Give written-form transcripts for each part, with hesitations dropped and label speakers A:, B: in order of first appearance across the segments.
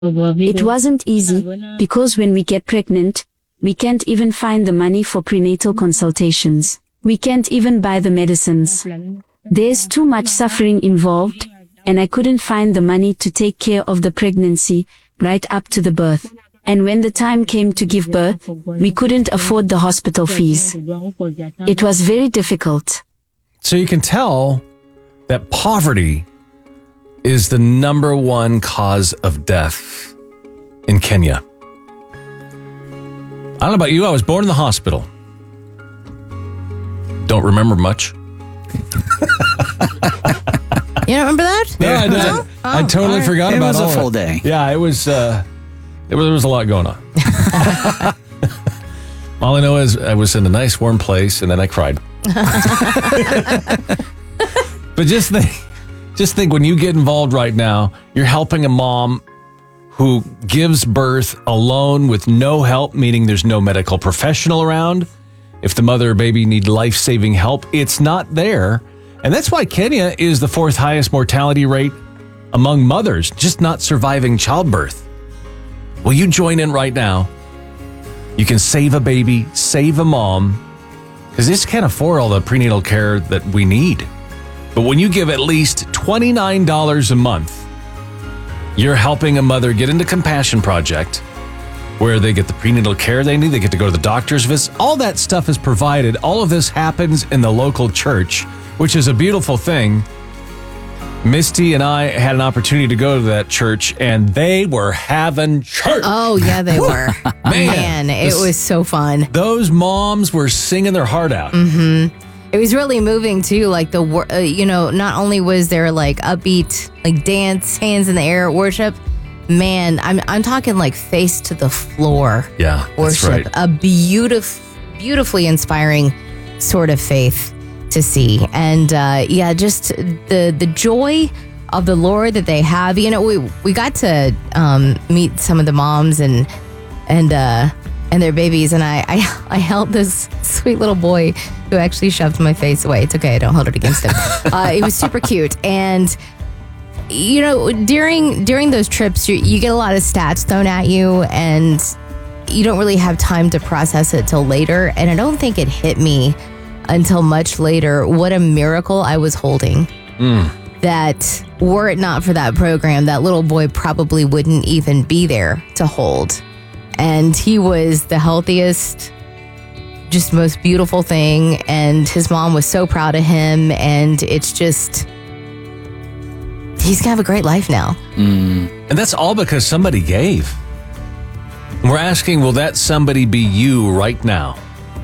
A: It wasn't easy because when we get pregnant, we can't even find the money for prenatal consultations. We can't even buy the medicines. There's too much suffering involved, and I couldn't find the money to take care of the pregnancy right up to the birth. And when the time came to give birth, we couldn't afford the hospital fees. It was very difficult.
B: So you can tell that poverty is the number one cause of death in Kenya. I don't know about you, I was born in the hospital. Don't remember much.
C: You don't remember that?
B: Yeah, I did.
C: No?
B: I totally
C: right.
B: forgot about
D: it. It was
B: all
D: a full
B: it.
D: day.
B: Yeah, it was. There was a lot going on. All I know is I was in a nice warm place and then I cried. But just think when you get involved right now, you're helping a mom who gives birth alone with no help, meaning there's no medical professional around. If the mother or baby need life-saving help, it's not there. And that's why Kenya is the fourth highest mortality rate among mothers, just not surviving childbirth. Will you join in right now? You can save a baby, save a mom, because this can't afford all the prenatal care that we need. But when you give at least $29 a month, you're helping a mother get into Compassion Project, where they get the prenatal care they need, they get to go to the doctor's visits. All that stuff is provided. All of this happens in the local church, which is a beautiful thing. Misty and I had an opportunity to go to that church, and they were having church.
C: Oh, yeah, they were. Man, it was so fun.
B: Those moms were singing their heart out.
C: Mm-hmm. It was really moving, too. Like, not only was there, like, upbeat, like, dance, hands in the air worship. Man, I'm talking, like, face to the floor worship.
B: That's right.
C: A beautifully inspiring sort of faith to see. And just the joy of the Lord that they have. You know, we got to meet some of the moms and their babies, and I held this sweet little boy who actually shoved my face away. It's okay, I don't hold it against him. It was super cute. And you know, during those trips, you get a lot of stats thrown at you, and you don't really have time to process it till later. And I don't think it hit me until much later what a miracle I was holding. That were it not for that program, that little boy probably wouldn't even be there to hold. And he was the healthiest, just most beautiful thing. And his mom was so proud of him. And it's just, he's gonna have a great life now.
B: And that's all because somebody gave. We're asking, will that somebody be you right now?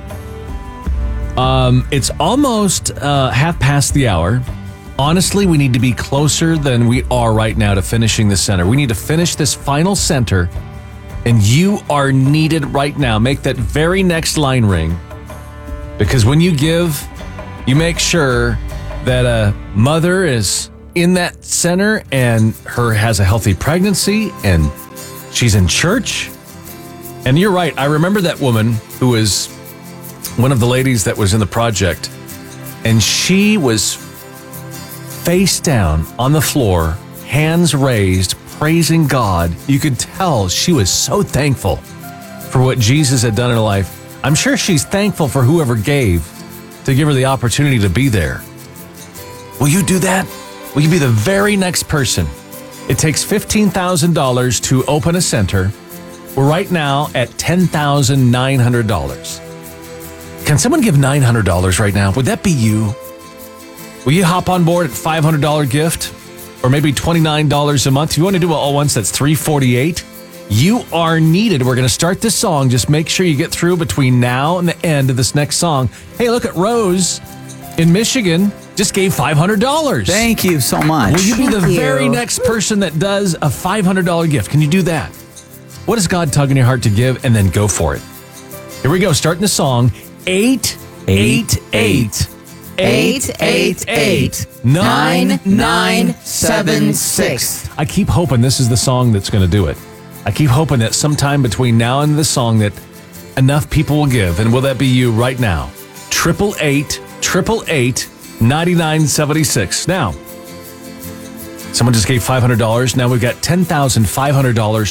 B: It's almost 1:30. Honestly, we need to be closer than we are right now to finishing the center. We need to finish this final center, and you are needed right now. Make that very next line ring, because when you give, you make sure that a mother is in that center and has a healthy pregnancy and she's in church. And you're right. I remember that woman who was one of the ladies that was in the project, and she was face down on the floor, hands raised, praising God. You could tell she was so thankful for what Jesus had done in her life. I'm sure she's thankful for whoever gave to give her the opportunity to be there. Will you do that? Will you be the very next person? It takes $15,000 to open a center. We're right now at $10,900. Can someone give $900 right now? Would that be you? Will you hop on board at $500 gift? Or maybe $29 a month? If you want to do it all once, that's $348. You are needed. We're going to start this song. Just make sure you get through between now and the end of this next song. Hey, look at Rose in Michigan. Just gave $500.
D: Thank you so much.
B: Will you be the
C: Thank you.
B: very next person that does a $500 gift? Can you do that? What is God tugging your heart to give? And then go for it. Here we go. Starting the song. 888
C: 888
D: 9976.
B: I keep hoping this is the song that's going to do it. I keep hoping that sometime between now and the song that enough people will give. And will that be you right now? 888 9976. Now, someone just gave $500. Now we've got $10,500